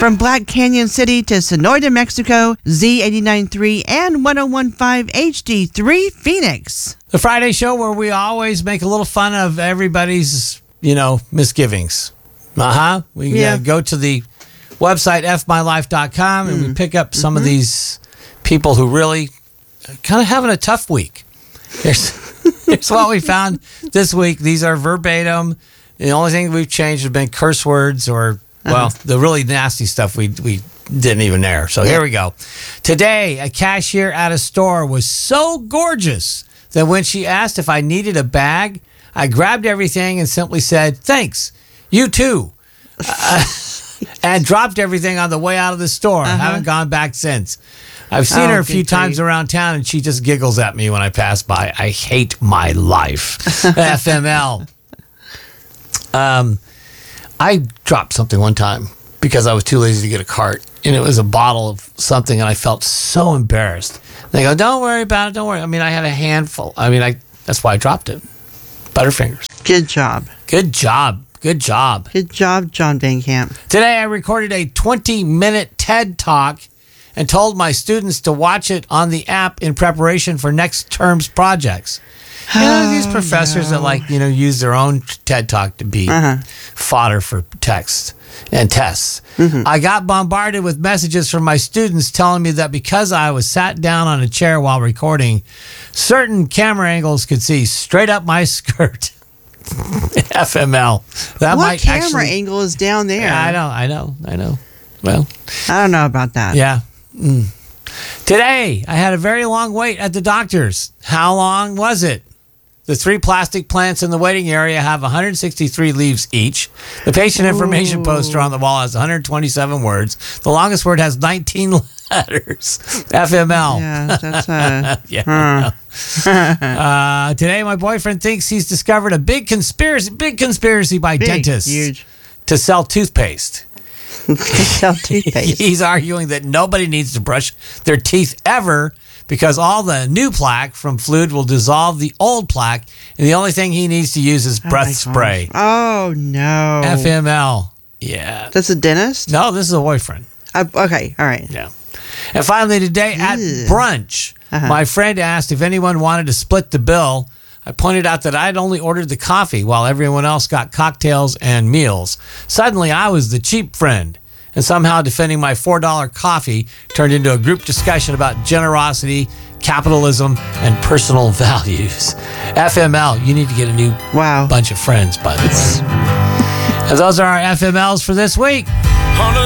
From Black Canyon City to Sonoyta, Mexico, Z89.3 and 101.5 HD3 Phoenix. The Friday show where we always make a little fun of everybody's, misgivings. We go to the website fmylife.com and we pick up some of these people who really kind of having a tough week. Here's what we found this week. These are verbatim. The only thing we've changed have been curse words or, the really nasty stuff we didn't even air. So here we go. Today, a cashier at a store was so gorgeous that when she asked if I needed a bag, I grabbed everything and simply said, "Thanks, you too," and dropped everything on the way out of the store. I haven't gone back since. I've seen her a few times around town, and she just giggles at me when I pass by. I hate my life. FML. I dropped something one time because I was too lazy to get a cart, and it was a bottle of something, and I felt so embarrassed. And they go, "Don't worry about it. Don't worry." I mean, I had a handful. That's why I dropped it. Butterfingers. Good job. Good job. Good job. Good job, John Van Camp. Today, I recorded a 20-minute TED Talk and told my students to watch it on the app in preparation for next term's projects. These professors that use their own TED Talk to be fodder for text and tests. I got bombarded with messages from my students telling me that because I was sat down on a chair while recording, certain camera angles could see straight up my skirt. FML. What camera angle is down there? I know. Well, I don't know about that. Yeah. Today, I had a very long wait at the doctor's. How long was it? The 3 plastic plants in the waiting area have 163 leaves each. The patient information poster on the wall has 127 words. The longest word has 19 letters. FML. Yeah, that's today, my boyfriend thinks he's discovered a big conspiracy by dentists huge. to sell toothpaste. Sell toothpaste. He's arguing that nobody needs to brush their teeth ever because all the new plaque from Fluid will dissolve the old plaque, and the only thing he needs to use is breath spray. Oh, no. FML. Yeah. That's a dentist? No, this is a boyfriend. Okay, all right. Yeah. And finally today at brunch, my friend asked if anyone wanted to split the bill. I pointed out that I'd only ordered the coffee while everyone else got cocktails and meals. Suddenly, I was the cheap friend. And somehow defending my $4 coffee turned into a group discussion about generosity, capitalism, and personal values. FML, you need to get a new bunch of friends, by the way. And those are our FMLs for this week.